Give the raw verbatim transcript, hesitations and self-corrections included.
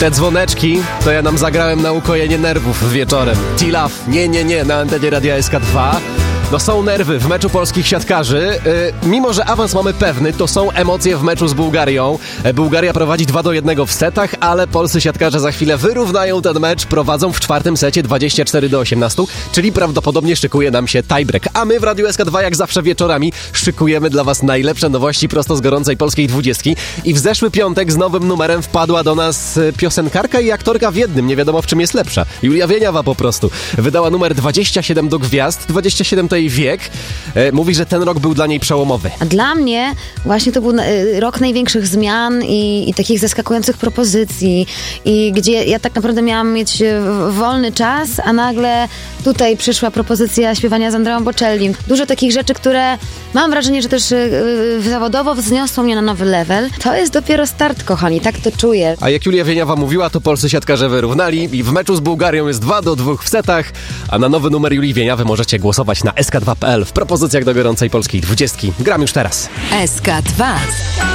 Te dzwoneczki to ja nam zagrałem na ukojenie nerwów wieczorem. T-Love, nie, nie, nie, na antenie Radia S K dwa. No są nerwy w meczu polskich siatkarzy. Yy, mimo, że awans mamy pewny, to są emocje w meczu z Bułgarią. Bułgaria prowadzi dwa do jednego w setach, ale polscy siatkarze za chwilę wyrównają ten mecz. Prowadzą w czwartym secie dwadzieścia cztery do osiemnastu, czyli prawdopodobnie szykuje nam się tiebreak. A my w Radiu S K dwa jak zawsze wieczorami szykujemy dla was najlepsze nowości prosto z gorącej polskiej dwudziestki. I w zeszły piątek z nowym numerem wpadła do nas piosenkarka i aktorka w jednym. Nie wiadomo w czym jest lepsza. Julia Wieniawa po prostu. Wydała numer dwadzieścia siedem do gwiazd. dwadzieścia siedem to jej wiek. E, mówi, że ten rok był dla niej przełomowy. A dla mnie właśnie to był rok największych zmian i, i takich zaskakujących propozycji i gdzie ja tak naprawdę miałam mieć wolny czas, a nagle tutaj przyszła propozycja śpiewania z Andreą Bocellim. Dużo takich rzeczy, które mam wrażenie, że też yy, zawodowo wzniosło mnie na nowy level. To jest dopiero start, kochani, tak to czuję. A jak Julia Wieniawa mówiła, to polscy siatkarze wyrównali i w meczu z Bułgarią jest dwa do dwóch w setach, a na nowy numer Julii Wieniawy możecie głosować na S K dwa kropka p l w propozycjach do gorącej polskiej dwudziestki. Gram już teraz. S K dwa.